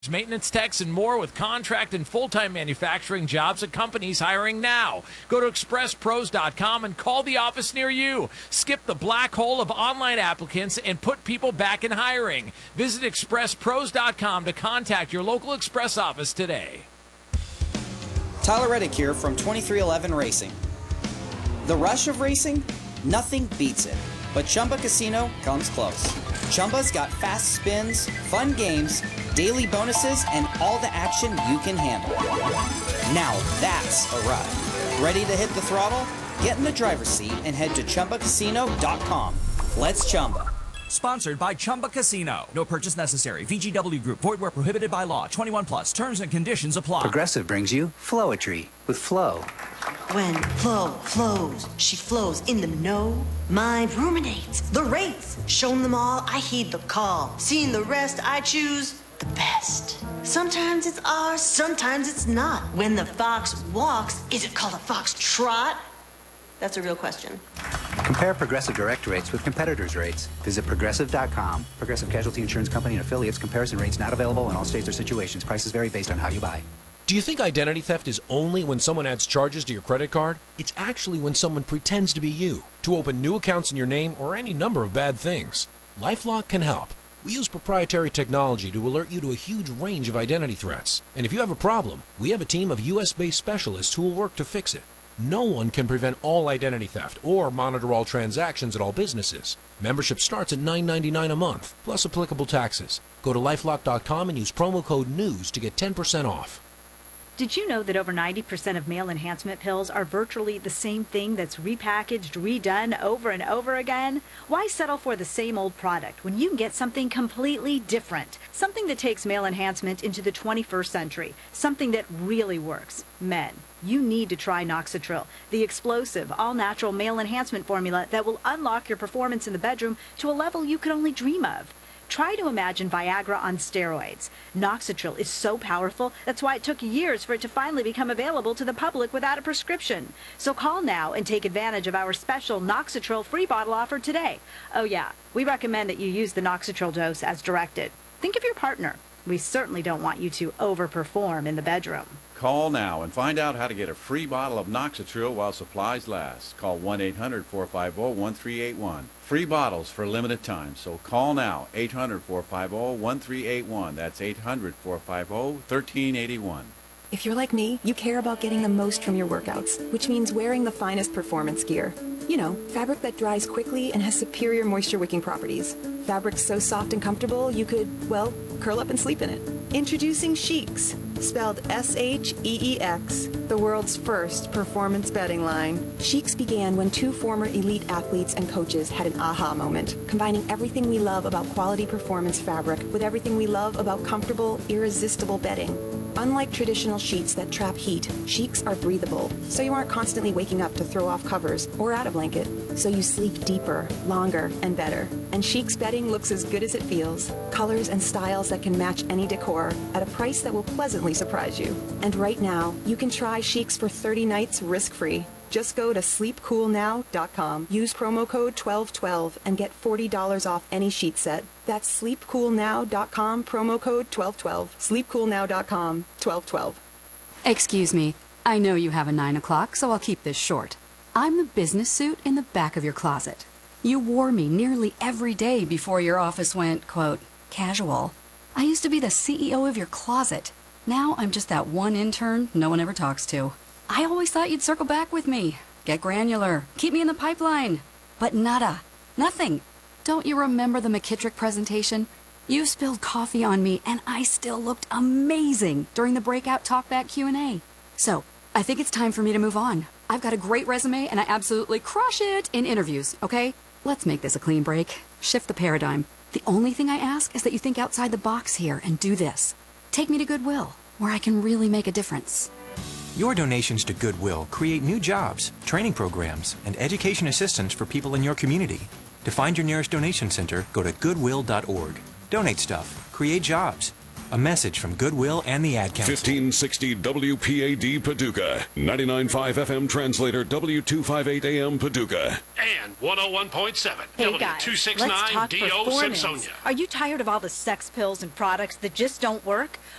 Maintenance techs and more with contract and full-time manufacturing jobs at companies hiring now. Go to expresspros.com and call the office near you. Skip the black hole of online applicants and put people back in hiring. Visit expresspros.com to contact your local Express office today. Tyler Reddick here from 2311 Racing. The rush of racing? Nothing beats it. But Chumba Casino comes close. Chumba's got fast spins, fun games, daily bonuses, and all the action you can handle. Now that's a ride. Ready to hit the throttle? Get in the driver's seat and head to ChumbaCasino.com. Let's Chumba. Sponsored by Chumba Casino. No purchase necessary. VGW Group. Void where prohibited by law. 21 plus. Terms and conditions apply. Progressive brings you Flowetry with Flow. When Flo flows, she flows in the know. Mind ruminates the rates. Shown them all, I heed the call. Seeing the rest, I choose the best. Sometimes it's ours, sometimes it's not. When the fox walks, is it called a fox trot? That's a real question. Compare Progressive direct rates with competitors' rates. Visit Progressive.com. Progressive Casualty Insurance Company and affiliates. Comparison rates not available in all states or situations. Prices vary based on how you buy. Do you think identity theft is only when someone adds charges to your credit card? It's actually when someone pretends to be you to open new accounts in your name or any number of bad things. LifeLock can help. We use proprietary technology to alert you to a huge range of identity threats. And if you have a problem, we have a team of US-based specialists who will work to fix it. No one can prevent all identity theft or monitor all transactions at all businesses. Membership starts at $9.99 a month, plus applicable taxes. Go to LifeLock.com and use promo code NEWS to get 10% off. Did you know that over 90% of male enhancement pills are virtually the same thing that's repackaged, redone over and over again? Why settle for the same old product when you can get something completely different? Something that takes male enhancement into the 21st century. Something that really works. Men, you need to try Noxitril, the explosive, all-natural male enhancement formula that will unlock your performance in the bedroom to a level you could only dream of. Try to imagine Viagra on steroids. Noxitril is so powerful, that's why it took years for it to finally become available to the public without a prescription. So call now and take advantage of our special Noxitril free bottle offer today. Oh yeah, we recommend that you use the Noxitril dose as directed. Think of your partner. We certainly don't want you to overperform in the bedroom. Call now and find out how to get a free bottle of Noxitril while supplies last. Call 1-800-450-1381. Free bottles for a limited time, so call now, 800-450-1381. That's 800-450-1381. If you're like me, you care about getting the most from your workouts, which means wearing the finest performance gear. You know, fabric that dries quickly and has superior moisture-wicking properties. Fabric so soft and comfortable you could, well, curl up and sleep in it. Introducing Sheex, spelled S-H-E-E-X, the world's first performance bedding line. Sheex began when two former elite athletes and coaches had an aha moment, combining everything we love about quality performance fabric with everything we love about comfortable, irresistible bedding. Unlike traditional sheets that trap heat, Sheex are breathable, so you aren't constantly waking up to throw off covers or add a blanket, so you sleep deeper, longer, and better. And Sheex bedding looks as good as it feels. Colors and styles that can match any decor at a price that will pleasantly surprise you. And right now, you can try Sheex for 30 nights risk-free. Just go to sleepcoolnow.com. Use promo code 1212 and get $40 off any sheet set. That's sleepcoolnow.com, promo code 1212. Sleepcoolnow.com, 1212. Excuse me. I know you have a 9 o'clock, so I'll keep this short. I'm the business suit in the back of your closet. You wore me nearly every day before your office went, quote, casual. I used to be the CEO of your closet. Now I'm just that one intern no one ever talks to. I always thought you'd circle back with me, get granular, keep me in the pipeline. But nada, nothing. Don't you remember the McKittrick presentation? You spilled coffee on me and I still looked amazing during the breakout talkback Q&A. So, I think it's time for me to move on. I've got a great resume and I absolutely crush it in interviews, okay? Let's make this a clean break. Shift the paradigm. The only thing I ask is that you think outside the box here and do this. Take me to Goodwill, where I can really make a difference. Your donations to Goodwill create new jobs, training programs, and education assistance for people in your community. To find your nearest donation center, go to goodwill.org. Donate stuff. Create jobs. A message from Goodwill and the Ad Council. 1560 WPAD Paducah, 99.5 FM translator W258 AM Paducah. And 101.7 Hey guys, let's W269 talk DO performance. Simpsonia. Are you tired of all the sex pills and products that just don't work?